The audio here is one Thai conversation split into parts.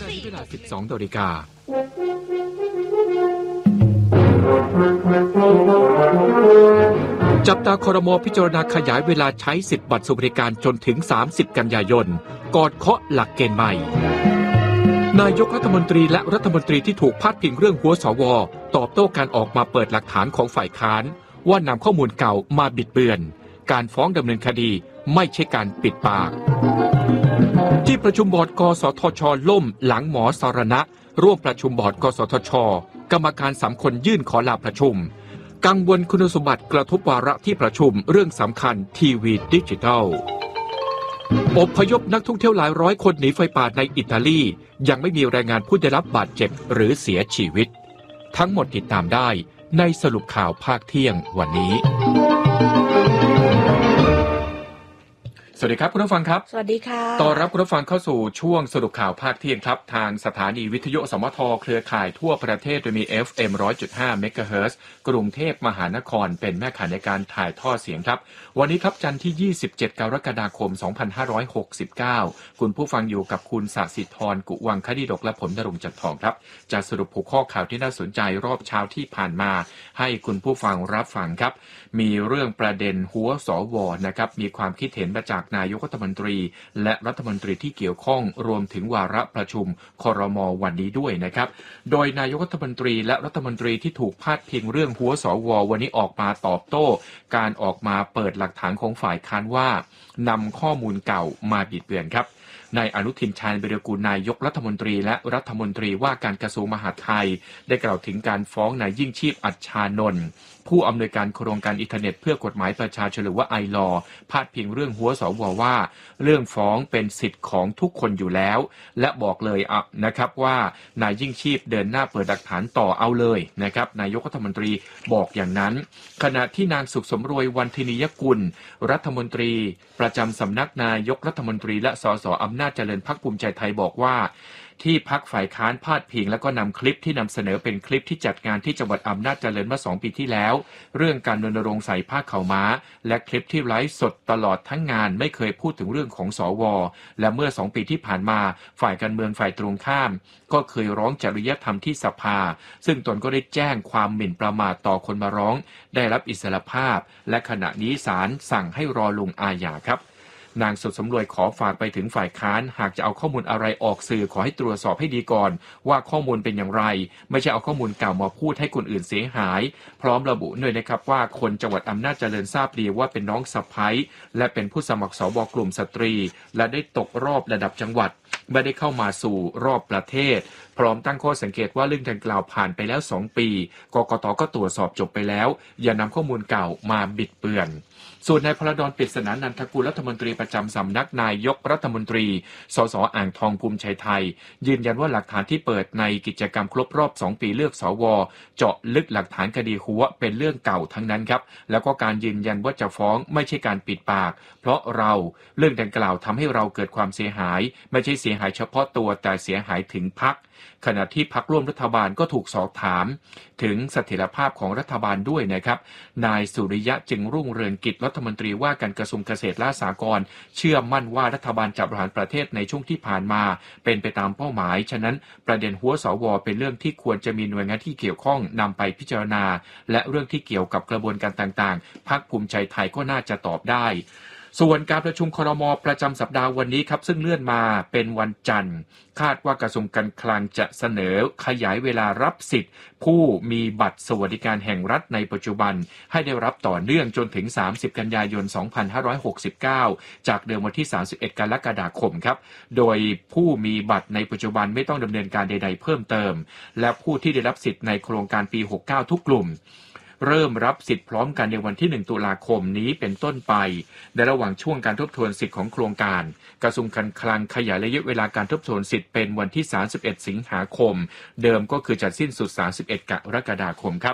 เวลา 12:00 น.จับตาครม.พิจารณาขยายเวลาใช้สิทธิ์บัตรสวัสดิการจนถึง30 กันยายนก่อนเคาะหลักเกณฑ์ใหม่นายกรัฐมนตรีและรัฐมนตรีที่ถูกพาดพิงเรื่องหัวสว.ตอบโต้การออกมาเปิดหลักฐานของฝ่ายค้านว่านำข้อมูลเก่ามาบิดเบือนการฟ้องดำเนินคดีไม่ใช่การปิดปากที่ประชุมบอร์ดกสทช.ล่มหลังหมอสรณะร่วมประชุมบอร์ดกสทช.กรรมการ3 คนยื่นขอลาประชุมกังวลคุณสมบัติกระทบวาระที่ประชุมเรื่องสำคัญทีวีดิจิทัลอพยพนักท่องเที่ยวหลายร้อยคนหนีไฟป่าในอิตาลียังไม่มีรายงานผู้ได้รับบาดเจ็บหรือเสียชีวิตทั้งหมดติดตามได้ในสรุปข่าวภาคเที่ยงวันนี้สวัสดีครับคุณผู้ฟังครับสวัสดีค่ะต้อนรับคุณผู้ฟังเข้าสู่ช่วงสรุปข่าวภาคเที่ยงครับทางสถานีวิทยุสมทเครือข่ายทั่วประเทศโดยมี FM 100.5 เมกะเฮิรตซ์กรุงเทพมหานครเป็นแม่ข่ายในการถ่ายทอดเสียงครับวันนี้ครับจันทร์ที่27 กรกฎาคม 2569คุณผู้ฟังอยู่กับคุณศศิธรกุวังคดีดกและผมณรงค์จันทองครับจะสรุปหัวข้อข่าวที่น่าสนใจรอบเช้าที่ผ่านมาให้คุณผู้ฟังรับฟังครับมีเรื่องประเด็นหัวสวนะครับมีความคิดเห็นมาจากนายกรัฐมนตรีและรัฐมนตรีที่เกี่ยวข้องรวมถึงวาระประชุมครม.วันนี้ด้วยนะครับโดยนายกรัฐมนตรีและรัฐมนตรีที่ถูกพาดพิงเรื่องหัวสววันนี้ออกมาตอบโต้การออกมาเปิดหลักฐานของฝ่ายค้านว่านำข้อมูลเก่ามาบิดเบือนครับนายอนุทินชาญวิรากูลนายกรัฐมนตรีและรัฐมนตรีว่าการกระทรวงมหาดไทยได้กล่าวถึงการฟ้องนายยิ่งชีพอัจฉานนท์ผู้อำนวยการโครงการอินเทอร์เน็ตเพื่อกฎหมายประชาชนหรือว่าไอลอพาดพิงเรื่องหัวสวว่าเรื่องฟ้องเป็นสิทธิ์ของทุกคนอยู่แล้วและบอกเลยนะครับว่านายยิ่งชีพเดินหน้าเปิดหลักฐานต่อเอาเลยนะครับนายกรัฐมนตรีบอกอย่างนั้นขณะที่นางสุขสมรวยวันทินียกุลรัฐมนตรีประจำสำนักนายกรัฐมนตรีและสสอำนาจเจริญพรรคภูมิใจไทยบอกว่าที่พรรคฝ่ายค้านพาดพิงแล้วก็นำคลิปที่นำเสนอเป็นคลิปที่จัดงานที่จังหวัดอำนาจเจริญเมื่อ2 ปีที่แล้วเรื่องการรณรงค์ใส่ผ้าขาวม้าและคลิปที่ไลฟ์สดตลอดทั้งงานไม่เคยพูดถึงเรื่องของสวและเมื่อ2 ปีที่ผ่านมาฝ่ายการเมืองฝ่ายตรงข้ามก็เคยร้องจริยธรรมที่สภาซึ่งตนก็ได้แจ้งความหมิ่นประมาทต่อคนมาร้องได้รับอิสรภาพและขณะนี้ศาลสั่งให้รอลงอาญาครับนางสุดสำรวยขอฝากไปถึงฝ่ายค้านหากจะเอาข้อมูลอะไรออกสื่อขอให้ตรวจสอบให้ดีก่อนว่าข้อมูลเป็นอย่างไรไม่ใช่เอาข้อมูลเก่ามาพูดให้คนอื่นเสียหายพร้อมระบุด้วยนะครับว่าคนจังหวัดอำนาจเจริญทราบดีว่าเป็นน้องสะใภ้และเป็นผู้สมัครสวกลุ่มสตรีและได้ตกรอบระดับจังหวัดไม่ได้เข้ามาสู่รอบประเทศพร้อมตั้งข้อสังเกตว่าเรื่องดังกล่าวผ่านไปแล้ว2 ปีกกต.ก็ตรวจสอบจบไปแล้วอย่านำข้อมูลเก่ามาบิดเบือนส่วนนายพลดร ปริศนานันทกุลรัฐมนตรีประจำสำนักนายกรัฐมนตรีสสอ่างทองภูมิใจไทยยืนยันว่าหลักฐานที่เปิดในกิจกรรมครบรอบ2 ปีเลือกสวเจาะลึกหลักฐานคดีหัวเป็นเรื่องเก่าทั้งนั้นครับแล้วก็การยืนยันว่าจะฟ้องไม่ใช่การปิดปากเพราะเรื่องดังกล่าวทำให้เราเกิดความเสียหายไม่ใช่เสียหายเฉพาะตัวแต่เสียหายถึงพรรคขณะที่พรรคร่วมรัฐบาลก็ถูกสอบถามถึงเสถียรภาพของรัฐบาลด้วยนะครับนายสุริยะจึงรุ่งเรืองกิจรัฐมนตรีว่าการกระทรวงเกษตรและสหกรณ์เชื่อมั่นว่ารัฐบาลจะบริหารประเทศในช่วงที่ผ่านมาเป็นไปตามเป้าหมายฉะนั้นประเด็นหัวสวเป็นเรื่องที่ควรจะมีหน่วยงานที่เกี่ยวข้องนำไปพิจารณาและเรื่องที่เกี่ยวกับกระบวนการต่างๆพรรคภูมิใจไทยก็น่าจะตอบได้ส่วนการประชุมครม.ประจำสัปดาห์วันนี้ครับซึ่งเลื่อนมาเป็นวันจันทร์คาดว่ากระทรวงการคลังจะเสนอขยายเวลารับสิทธิ์ผู้มีบัตรสวัสดิการแห่งรัฐในปัจจุบันให้ได้รับต่อเนื่องจนถึง30 กันยายน 2569จากเดิมวันที่31 กรกฎาคมครับโดยผู้มีบัตรในปัจจุบันไม่ต้องดำเนินการใดๆเพิ่มเติมและผู้ที่ได้รับสิทธิ์ในโครงการปี69ทุกกลุ่มเริ่มรับสิทธิ์พร้อมกันในวันที่1 ตุลาคมนี้เป็นต้นไปในระหว่างช่วงการทบทวนสิทธิ์ของโครงการกระทรวงการคลังขยายระยะเวลาการทบทวนสิทธิ์เป็นวันที่31 สิงหาคมเดิมก็คือจะสิ้นสุด31 กรกฎาคมครับ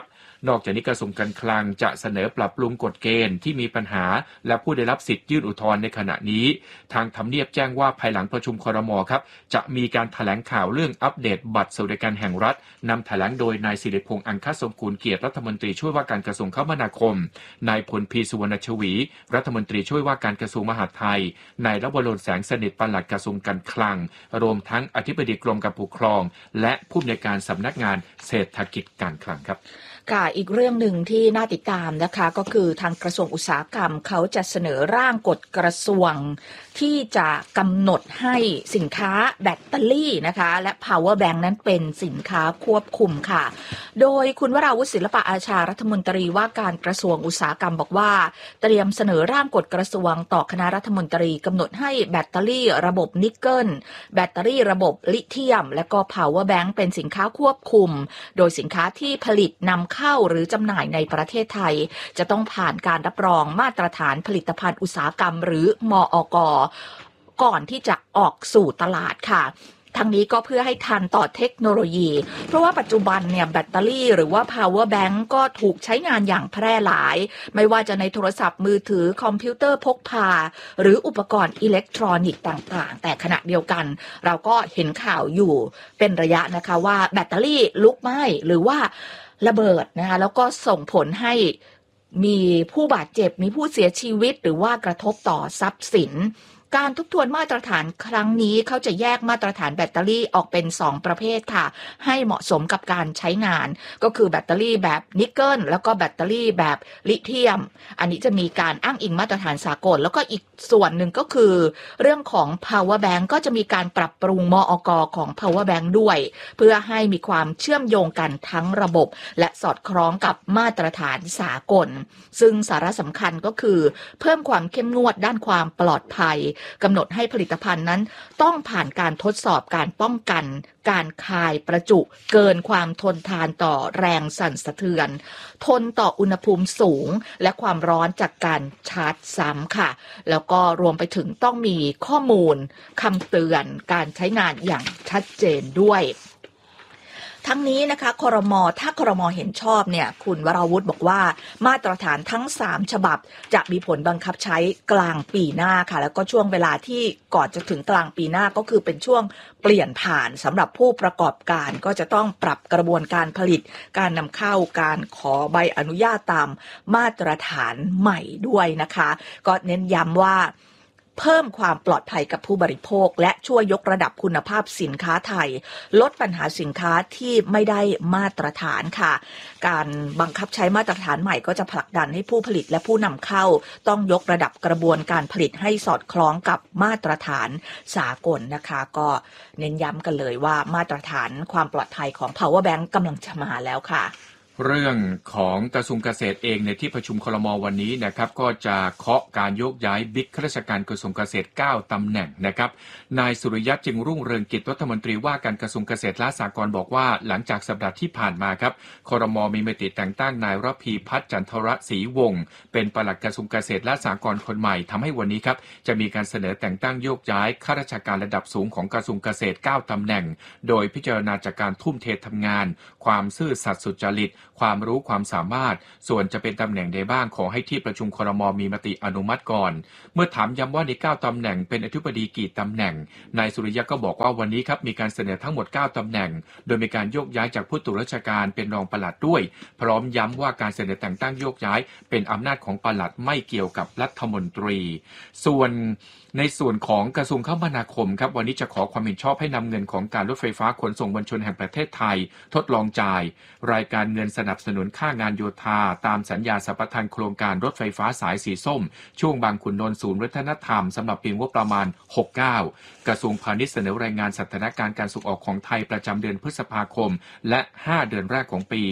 นอกจากนี้กระทรวงการคลังจะเสนอปรับปรุงกฎเกณฑ์ที่มีปัญหาและผู้ได้รับสิทธิ์ยื่นอุทธรณ์ในขณะนี้ทางทำเนียบแจ้งว่าภายหลังประชุมครม.ครับจะมีการแถลงข่าวเรื่องอัปเดตบัตรสวัสดิการแห่งรัฐนำแถลงโดยนายสิริพงษ์อังคสมกูลเกียรติรัฐมนตรีช่วยว่าการกระทรวงคมนาคมนายพลพีสุวรรณชวีรัฐมนตรีช่วยว่าการกระทรวงมหาดไทยนายรวรรณแสงสนิทปลัดกระทรวงการคลังรวมทั้งอธิบดีกรมการปกครองและผู้อำนวยการสำนักงานเศรษฐกิจการคลังครับค่ะอีกเรื่องหนึ่งที่น่าติดตามนะคะก็คือทางกระทรวงอุตสาหกรรมเขาจะเสนอร่างกฎกระทรวงที่จะกำหนดให้สินค้าแบตเตอรี่นะคะและ power bank นั้นเป็นสินค้าควบคุมค่ะโดยคุณวราวุฒิศิลปะอาชารัฐมนตรีว่าการกระทรวงอุตสาหกรรมบอกว่าเตรียมเสนอร่างกฎกระทรวงต่อคณะรัฐมนตรีกำหนดให้แบตเตอรี่ระบบนิกเกิลแบตเตอรี่ระบบลิเธียมและก็ power bank เป็นสินค้าควบคุมโดยสินค้าที่ผลิตนำเข้าหรือจำหน่ายในประเทศไทยจะต้องผ่านการรับรองมาตรฐานผลิตภัณฑ์อุตสาหกรรมหรือมอก.ก่อนที่จะออกสู่ตลาดค่ะทั้งนี้ก็เพื่อให้ทันต่อเทคโนโลยีเพราะว่าปัจจุบันเนี่ยแบตเตอรี่หรือว่า power bank ก็ถูกใช้งานอย่างแพร่หลายไม่ว่าจะในโทรศัพท์มือถือคอมพิวเตอร์พกพาหรืออุปกรณ์อิเล็กทรอนิกส์ต่างๆแต่ขณะเดียวกันเราก็เห็นข่าวอยู่เป็นระยะนะคะว่าแบตเตอรี่ลุกไหม้หรือว่าระเบิดนะคะแล้วก็ส่งผลให้มีผู้บาดเจ็บมีผู้เสียชีวิตหรือว่ากระทบต่อทรัพย์สินการทบทวนมาตรฐานครั้งนี้เขาจะแยกมาตรฐานแบตเตอรี่ออกเป็น2ประเภทค่ะให้เหมาะสมกับการใช้งานก็คือแบตเตอรี่แบบนิกเกิลแล้วก็แบตเตอรี่แบบลิเธียมอันนี้จะมีการอ้างอิงมาตรฐานสากลแล้วก็อีกส่วนหนึ่งก็คือเรื่องของ power bank ก็จะมีการปรับปรุงมอก.ของ power bank ด้วยเพื่อให้มีความเชื่อมโยงกันทั้งระบบและสอดคล้องกับมาตรฐานสากลซึ่งสาระสำคัญก็คือเพิ่มความเข้มงวดด้านความปลอดภัยกำหนดให้ผลิตภัณฑ์นั้นต้องผ่านการทดสอบการป้องกันการคายประจุเกินความทนทานต่อแรงสั่นสะเทือนทนต่ออุณหภูมิสูงและความร้อนจากการชาร์จซ้ำค่ะแล้วก็รวมไปถึงต้องมีข้อมูลคำเตือนการใช้งานอย่างชัดเจนด้วยทั้งนี้นะคะครม.ถ้าครม.เห็นชอบเนี่ยคุณวราวุฒิบอกว่ามาตรฐานทั้ง3ฉบับจะมีผลบังคับใช้กลางปีหน้าค่ะแล้วก็ช่วงเวลาที่ก่อนจะถึงกลางปีหน้าก็คือเป็นช่วงเปลี่ยนผ่านสำหรับผู้ประกอบการก็จะต้องปรับกระบวนการผลิตการนำเข้าการขอใบอนุญาตตามมาตรฐานใหม่ด้วยนะคะก็เน้นย้ำว่าเพิ่มความปลอดภัยกับผู้บริโภคและช่วยยกระดับคุณภาพสินค้าไทยลดปัญหาสินค้าที่ไม่ได้มาตรฐานค่ะการบังคับใช้มาตรฐานใหม่ก็จะผลักดันให้ผู้ผลิตและผู้นำเข้าต้องยกระดับกระบวนการผลิตให้สอดคล้องกับมาตรฐานสากลนะคะก็เน้นย้ำกันเลยว่ามาตรฐานความปลอดภัยของ Power Bank กำลังจะมาแล้วค่ะเรื่องของกระทรวงเกษตรเองในที่ประชุมครม.วันนี้นะครับก็จะเคาะการโยกย้ายบิ๊กข้าราชการกระทรวงเกษตร9ตำแหน่งนะครับนายสุริยะจึงรุ่งเรืองกิจรัฐมนตรีว่าการกระทรวงเกษตรและสหกรณ์บอกว่าหลังจากสัปดาห์ที่ผ่านมาครับครม.มีมติแต่งตั้งนายระพีพัฒน์จันทรศรีวงศ์เป็นปลัดกระทรวงเกษตรและสหกรณ์คนใหม่ทำให้วันนี้ครับจะมีการเสนอแต่งตั้งโยกย้ายข้าราชการระดับสูงของกระทรวงเกษตร9ตำแหน่งโดยพิจารณาจากการทุ่มเททำงานความซื่อสัตย์สุจริตความรู้ความสามารถส่วนจะเป็นตำแหน่งใดบ้างขอให้ที่ประชุมครม.มีมติอนุมัติก่อนเมื่อถามย้ำว่าใน9ตำแหน่งเป็นอธิบดีกี่ตำแหน่งนายสุริยะก็บอกว่าวันนี้ครับมีการเสนอทั้งหมด9ตำแหน่งโดยมีการโยกย้ายจากผู้ตรวจราชการเป็นรองปลัดด้วยพร้อมย้ำว่าการเสนอแต่งตั้งโยกย้ายเป็นอำนาจของปลัดไม่เกี่ยวกับรัฐมนตรีส่วนในส่วนของกระทรวงคมนาคมครับวันนี้จะขอความเห็นชอบให้นำเงินของการรถไฟฟ้าขนส่งมวลชนแห่งประเทศไทยทดลองจ่ายรายการเงินสนับสนุนค่างานโยธาตามสัญญาสัมปทานโครงการรถไฟฟ้าสายสีส้มช่วงบางขุนนนท์ศูนย์วัฒนธรรมสำหรับปีงบประมาณ69กระทรวงพาณิชย์เสนอรายงานสถานการณ์การส่งออกของไทยประจำเดือนพฤษภาคมและ5เดือนแรกของปี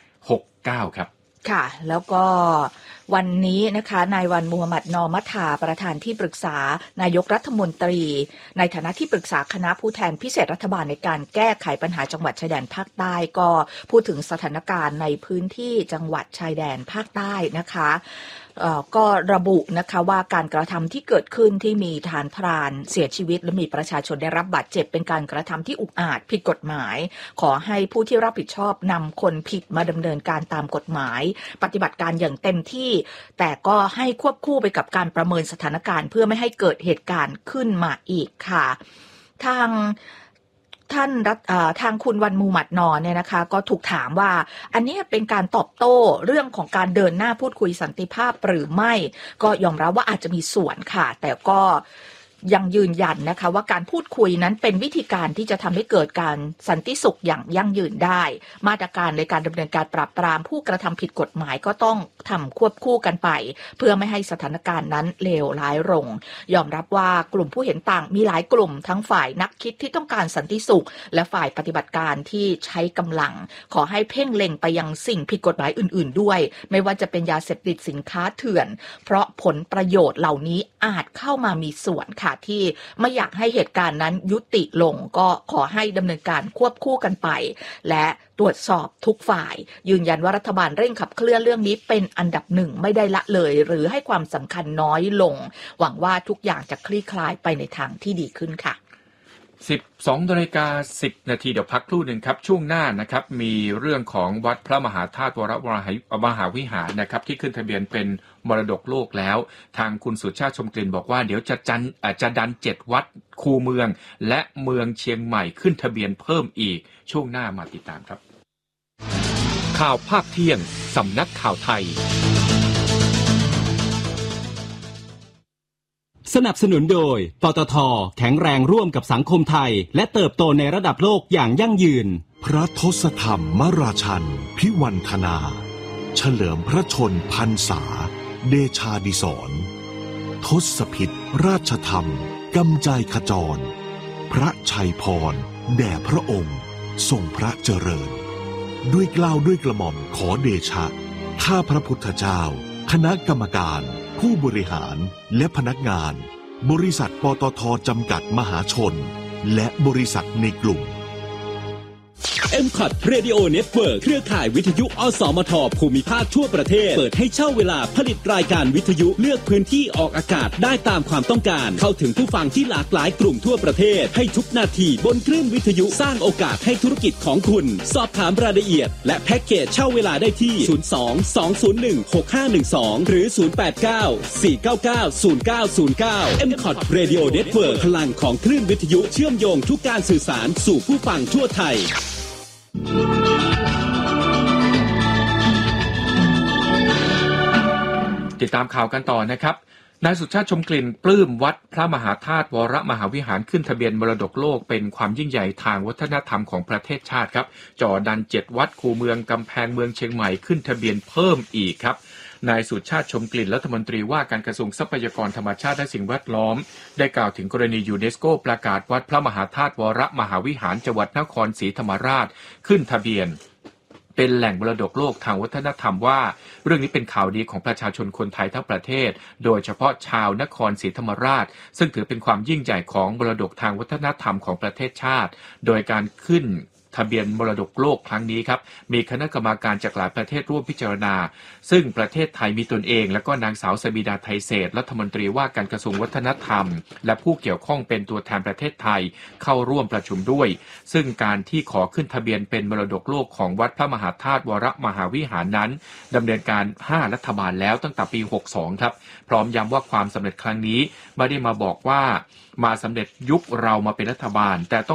69ครับค่ะแล้วก็วันนี้นะคะนายวันมูฮัมหมัดนอมัทาประธานที่ปรึกษานายกรัฐมนตรีในฐานะที่ปรึกษาคณะผู้แทนพิเศษรัฐบาลในการแก้ไขปัญหาจังหวัดชายแดนภาคใต้ก็พูดถึงสถานการณ์ในพื้นที่จังหวัดชายแดนภาคใต้นะคะก็ระบุนะคะว่าการกระทำที่เกิดขึ้นที่มีทหารพรานเสียชีวิตและมีประชาชนได้รับบาดเจ็บเป็นการกระทำที่อุกอาจผิดกฎหมายขอให้ผู้ที่รับผิดชอบนำคนผิดมาดำเนินการตามกฎหมายปฏิบัติการอย่างเต็มที่แต่ก็ให้ควบคู่ไปกับการประเมินสถานการณ์เพื่อไม่ให้เกิดเหตุการณ์ขึ้นมาอีกค่ะทางคุณวันมูหมัดนอนเนี่ยนะคะก็ถูกถามว่าอันนี้เป็นการตอบโต้เรื่องของการเดินหน้าพูดคุยสันติภาพหรือไม่ก็ยอมรับว่าอาจจะมีส่วนค่ะแต่ก็ยังยืนยันนะคะว่าการพูดคุยนั้นเป็นวิธีการที่จะทำให้เกิดการสันติสุขอย่างยั่งยืนได้มาตรการในการดำเนินการปราบปรามผู้กระทำผิดกฎหมายก็ต้องทำควบคู่กันไปเพื่อไม่ให้สถานการณ์นั้นเลวร้ายลงยอมรับว่ากลุ่มผู้เห็นต่างมีหลายกลุ่มทั้งฝ่ายนักคิดที่ต้องการสันติสุขและฝ่ายปฏิบัติการที่ใช้กำลังขอให้เพ่งเล็งไปยังสิ่งผิดกฎหมายอื่นๆด้วยไม่ว่าจะเป็นยาเสพติดสินค้าเถื่อนเพราะผลประโยชน์เหล่านี้อาจเข้ามามีส่วนค่ะที่ไม่อยากให้เหตุการณ์นั้นยุติลงก็ขอให้ดำเนินการควบคู่กันไปและตรวจสอบทุกฝ่ายยืนยันว่ารัฐบาลเร่งขับเคลื่อนเรื่องนี้เป็นอันดับหนึ่งไม่ได้ละเลยหรือให้ความสำคัญน้อยลงหวังว่าทุกอย่างจะคลี่คลายไปในทางที่ดีขึ้นค่ะ 12:10 นาทีเดี๋ยวพักครู่หนึ่งครับช่วงหน้านะครับมีเรื่องของวัดพระมหาธาตุวรมหาวิหารนะครับที่ขึ้นทะเบียนเป็นมรดกโลกแล้วทางคุณสุชาติชมกลิ่นบอกว่าเดี๋ยวจะดัน7วัดคูเมืองและเมืองเชียงใหม่ขึ้นทะเบียนเพิ่มอีกช่วงหน้ามาติดตามครับข่าวภาคเที่ยงสำนักข่าวไทยสนับสนุนโดยปตท.แข็งแรงร่วมกับสังคมไทยและเติบโตในระดับโลกอย่างยั่งยืนพระทศธรรมมราชันพิวันธนาเฉลิมพระชนพรรษาเดชาดิศรทศพิธราชธรรมกำจายขจรพระชัยพรแด่พระองค์ทรงพระเจริญด้วยเกล้าด้วยกระหม่อมขอเดชะข้าพระพุทธเจ้าคณะกรรมการผู้บริหารและพนักงานบริษัทปตท.จำกัดมหาชนและบริษัทในกลุ่ม MCOT Radio Network เครือข่ายวิทยุอสมทภูมิภาคทั่วประเทศเปิดให้เช่าเวลาผลิตรายการวิทยุเลือกพื้นที่ออกอากาศได้ตามความต้องการเข้าถึงผู้ฟังที่หลากหลายกลุ่มทั่วประเทศให้ทุกนาทีบนคลื่นวิทยุสร้างโอกาสให้ธุรกิจของคุณสอบถามรายละเอียดและแพ็กเกจเช่าเวลาได้ที่02-201-6512หรือ089-499-0909 MCOT Radio Network พลังของคลื่นวิทยุเชื่อมโยงทุกการสื่อสารสู่ผู้ฟังทั่วไทยติดตามข่าวกันต่อนะครับนายสุชาติชมกลิ่นปลื้มวัดพระมหาธาตุวรมหาวิหารขึ้นทะเบียนมรดกโลกเป็นความยิ่งใหญ่ทางวัฒนธรรมของประเทศชาติครับจ่อดัน7วัดคูเมืองกำแพงเมืองเชียงใหม่ขึ้นทะเบียนเพิ่มอีกครับนายสุชาติชมกลิ่นรัฐมนตรีว่าการกระทรวงทรัพยากรธรรมชาติและสิ่งแวดล้อมได้กล่าวถึงกรณียูเนสโกประกาศวัดพระมหาธาตุวรมหาวิหารจังหวัดนครศรีธรรมราชขึ้นทะเบียนเป็นแหล่งมรดกโลกทางวัฒนธรรมว่าเรื่องนี้เป็นข่าวดีของประชาชนคนไทยทั้งประเทศโดยเฉพาะชาวนครศรีธรรมราชซึ่งถือเป็นความยิ่งใหญ่ของมรดกทางวัฒนธรรมของประเทศชาติโดยการขึ้นทะเบียนมรดกโลกครั้งนี้ครับมีคณะกรรมการจากหลายประเทศร่วมพิจารณาซึ่งประเทศไทยมีตนเองและก็นางสาวสบิดาไทยเศรษฐ์รัฐมนตรีว่าการกระทรวงวัฒนธรรมและผู้เกี่ยวข้องเป็นตัวแทนประเทศไทยเข้าร่วมประชุมด้วยซึ่งการที่ขอขึ้นทะเบียนเป็นมรดกโลกของวัดพระมหาธาตุวรมหาวิหารนั้นดำเนินการ5รัฐบาลแล้วตั้งแต่ปี62ครับพร้อมย้ำว่าความสำเร็จครั้งนี้ไม่ได้มาบอกว่ามาสำเร็จยุคเรามาเป็นรัฐบาลแต่ต้อง